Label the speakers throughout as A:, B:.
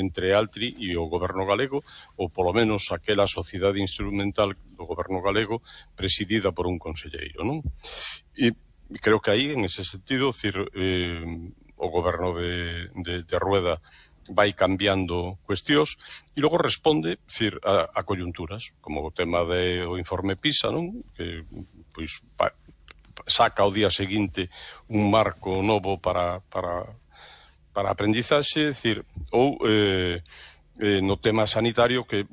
A: entre Altri e o goberno galego, ou polo menos aquela sociedade instrumental do goberno galego presidida por un conselleiro, non? E creo que aí, en ese sentido, o goberno de Rueda vai cambiando cuestións e logo responde a coyunturas, como o tema do informe PISA, non? Que pois saca ao día seguinte un marco novo para aprendizaxe, ou no tema sanitario que,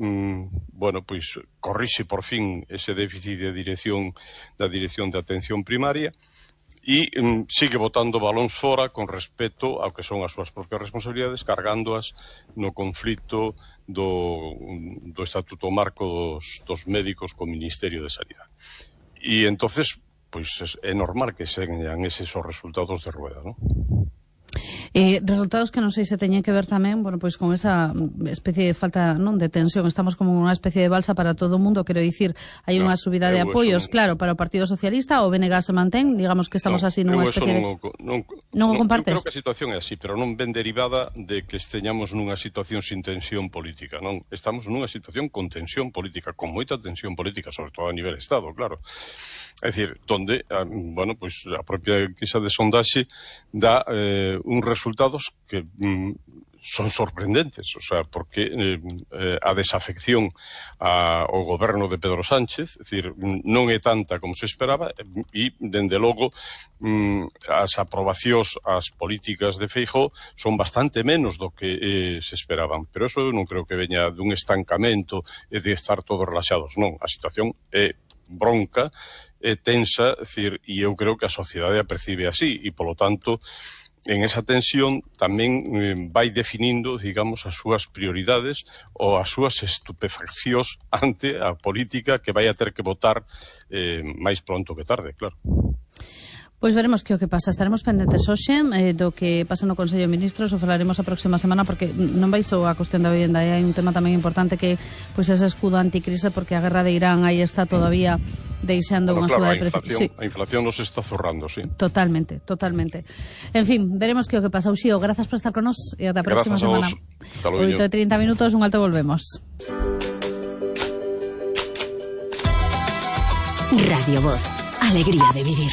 A: pois corrixe por fin ese déficit de dirección da Dirección de Atención Primaria e sigue botando balóns fora con respecto ao que son as súas propias responsabilidades, cargándoas no conflito do Estatuto Marco dos médicos co Ministerio de Sanidade. E entonces, pois é normal que sean eses os resultados de Rueda, non?
B: Resultados que non sei se teñen que ver tamén, pois con esa especie de falta, non, de tensión. Estamos como unha especie de balsa para todo o mundo, quero dicir, hai unha subida de apoios, claro, para o Partido Socialista, o BNG se mantén, digamos que estamos así nunha especie de... Non o compartes?
A: Eu creo que a situación é así, pero non ben derivada de que esteñamos nunha situación sin tensión política, non? Estamos nunha situación con tensión política, con moita tensión política, sobre todo a nivel Estado, claro. É dicir, donde, pois a propia enquisa de sondaxe dá uns resultados que son sorprendentes, o sea, porque a desafección ao goberno de Pedro Sánchez, é dicir, non é tanta como se esperaba e, dende logo, as aprobacións ás políticas de Feijóo son bastante menos do que se esperaban, pero eso non creo que veña dun estancamento e de estar todos relaxados, non, a situación é bronca, é tensa, e eu creo que a sociedade a percibe así, e polo tanto, en esa tensión tamén vai definindo, digamos, as súas prioridades ou as súas estupefaccións ante a política que vai a ter que votar máis pronto que tarde, claro.
B: Pois veremos que o que pasa. Estaremos pendentes hoxe do que pasa no Consello de Ministros, o falaremos a próxima semana, porque non vai só a cuestión da vivenda, hai un tema tamén importante que pois ese escudo anticrise, porque a guerra de Irán aí está todavía deixando unha suba de precio.
A: Sí. A inflación nos está zurrando, sí.
B: Totalmente. En fin, veremos que o que pasa. Uxío, grazas por estar con nos e ata a próxima semana. 8:30 minutos, un alto, volvemos.
C: Radio Voz, alegría de vivir.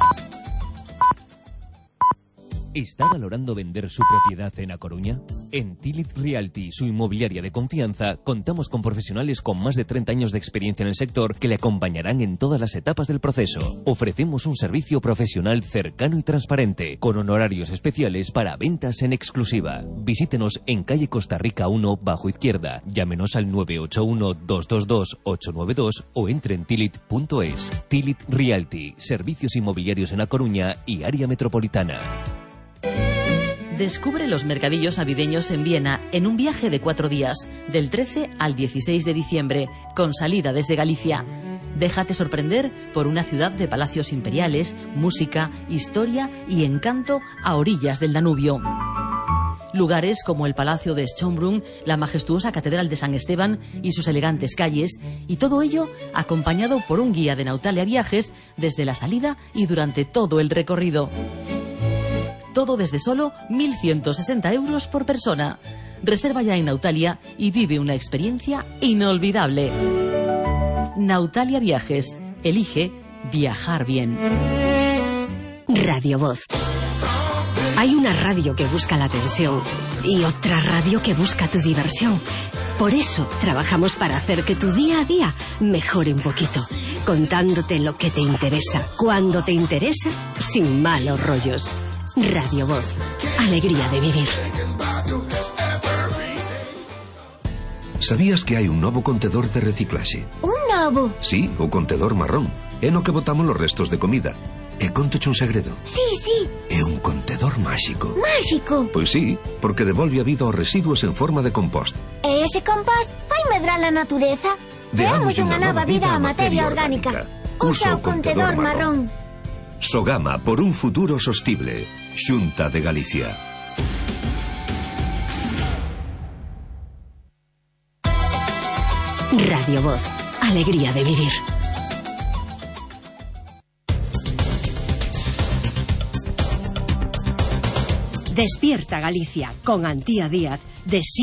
D: ¿Está valorando vender su propiedad en A Coruña? En Tilit Realty, su inmobiliaria de confianza, contamos con profesionales con más de 30 años de experiencia en el sector que le acompañarán en todas las etapas del proceso. Ofrecemos un servicio profesional cercano y transparente, con honorarios especiales para ventas en exclusiva. Visítenos en calle Costa Rica 1, bajo izquierda. Llámenos al 981-222-892 o entre en tilit.es. Tilit Realty, servicios inmobiliarios en A Coruña y área metropolitana.
E: Descubre los mercadillos navideños en Viena en un viaje de 4 días, del 13 al 16 de diciembre, con salida desde Galicia. Déjate sorprender por una ciudad de palacios imperiales, música, historia y encanto a orillas del Danubio. Lugares como el Palacio de Schönbrunn, la majestuosa Catedral de San Esteban y sus elegantes calles, y todo ello acompañado por un guía de Nautalia Viajes desde la salida y durante todo el recorrido. Todo desde solo 1.160 euros por persona. Reserva ya en Nautalia y vive una experiencia inolvidable. Nautalia Viajes. Elige viajar bien.
C: Radio Voz. Hay una radio que busca la atención y otra radio que busca tu diversión. Por eso trabajamos para hacer que tu día a día mejore un poquito, contándote lo que te interesa, cuando te interesa, sin malos rollos. Radio Voz. Alegría de vivir.
F: Sabías que hai un novo contedor de reciclaxe?
G: Un novo?
F: Sí, o contedor marrón. É no que botamos os restos de comida. E contoche un segredo.
G: Sí.
F: É un contedor máxico.
G: Máxico?
F: Pois sí, porque devolve a vida aos residuos en forma de compost.
G: E ese compost vai medrar a natureza? Deamos unha nova vida á materia orgánica. Usa o contedor marrón.
F: Sogama por un futuro sostible. Xunta de Galicia.
C: Radio Voz. Alegría de vivir. Despierta Galicia con Antía Díaz de